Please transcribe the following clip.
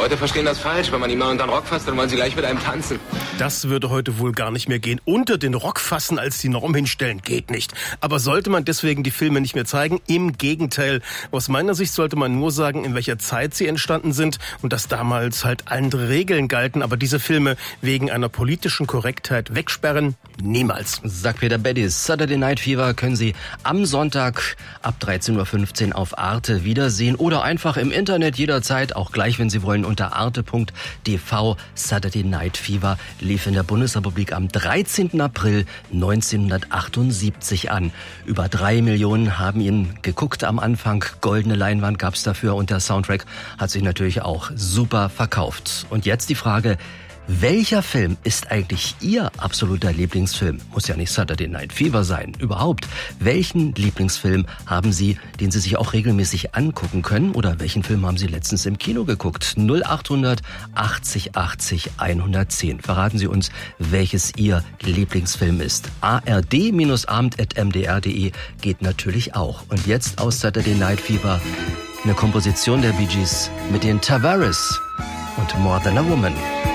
Leute verstehen das falsch. Wenn man die mal unter den Rock fasst, dann wollen sie gleich mit einem tanzen. Das würde heute wohl gar nicht mehr gehen. Unter den Rock fassen als die Norm hinstellen geht nicht. Aber sollte man deswegen die Filme nicht mehr zeigen? Im Gegenteil. Aus meiner Sicht sollte man nur sagen, in welcher Zeit sie entstanden sind und dass damals halt andere Regeln galten. Aber diese Filme wegen einer politischen Korrektheit wegsperren? Niemals. Sagt Peter Beddies. Saturday Night Fever können Sie am Sonntag ab 13.15 Uhr auf Arte wiedersehen oder einfach im Internet jederzeit, auch gleich, wenn Sie wollen, unter arte.tv. Saturday Night Fever lief in der Bundesrepublik am 13. April 1978 an. Über 3 Millionen haben ihn geguckt am Anfang. Goldene Leinwand gab's dafür und der Soundtrack hat sich natürlich auch super verkauft. Und jetzt die Frage: Welcher Film ist eigentlich Ihr absoluter Lieblingsfilm? Muss ja nicht Saturday Night Fever sein. Überhaupt. Welchen Lieblingsfilm haben Sie, den Sie sich auch regelmäßig angucken können? Oder welchen Film haben Sie letztens im Kino geguckt? 0800 80 80 110. Verraten Sie uns, welches Ihr Lieblingsfilm ist. ard-abend@mdr.de geht natürlich auch. Und jetzt aus Saturday Night Fever eine Komposition der Bee Gees mit den Tavares und More Than a Woman.